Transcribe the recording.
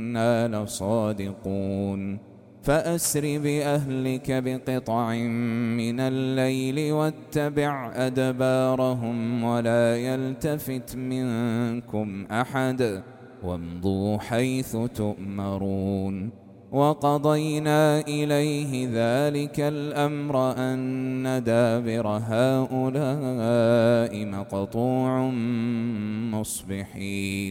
إنا لصادقون فأسر بأهلك بقطع من الليل واتبع أدبارهم ولا يلتفت منكم أحد وامضوا حيث تؤمرون وقضينا إليه ذلك الأمر أن دابر هؤلاء مقطوع مصبحين